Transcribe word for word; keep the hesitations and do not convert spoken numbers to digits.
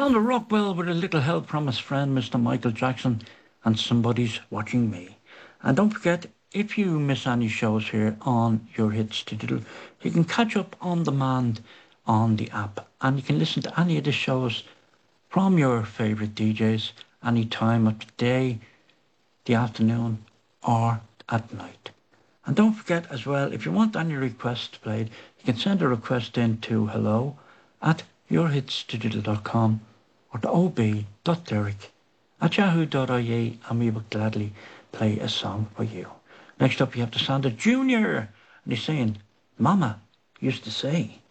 Donald Rockwell with a little help from his friend Mister Michael Jackson and Somebody's Watching Me. And don't forget, if you miss any shows here on Your Hits Digital, you can catch up on demand on the app, and you can listen to any of the shows from your favourite D Js any time of the day, the afternoon or at night. And don't forget as well, if you want any requests played, you can send a request in to hello at yourhitsdigital dot com or to ob.derek at yahoo dot I E, and we will gladly play a song for you. Next up, you have the sound of Junior, and he's saying, Mama used to say.